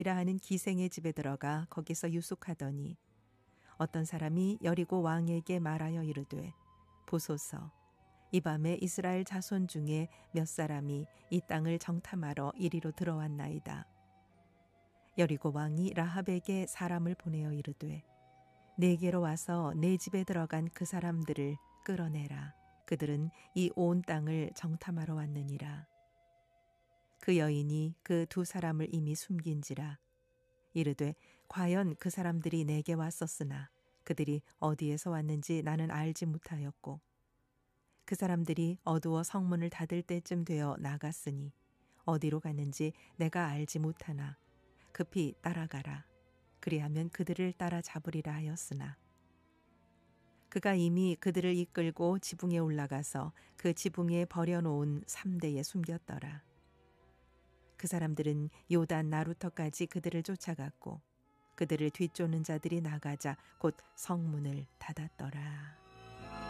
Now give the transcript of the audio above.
하는 기생의 집에 들어가 거기서 유숙하더니 어떤 사람이 여리고 왕에게 말하여 이르되 보소서 이 밤에 이스라엘 자손 중에 몇 사람이 이 땅을 정탐하러 이리로 들어왔나이다. 여리고 왕이 라합에게 사람을 보내어 이르되 내게로 와서 내 집에 들어간 그 사람들을 끌어내라. 그들은 이 온 땅을 정탐하러 왔느니라. 그 여인이 그 두 사람을 이미 숨긴지라. 이르되 과연 그 사람들이 내게 왔었으나 그들이 어디에서 왔는지 나는 알지 못하였고 그 사람들이 어두워 성문을 닫을 때쯤 되어 나갔으니 어디로 갔는지 내가 알지 못하나 급히 따라가라. 그리하면 그들을 따라 잡으리라 하였으나 그가 이미 그들을 이끌고 지붕에 올라가서 그 지붕에 버려놓은 삼대에 숨겼더라. 그 사람들은 요단 나루터까지 그들을 쫓아갔고 그들을 뒤쫓는 자들이 나가자 곧 성문을 닫았더라.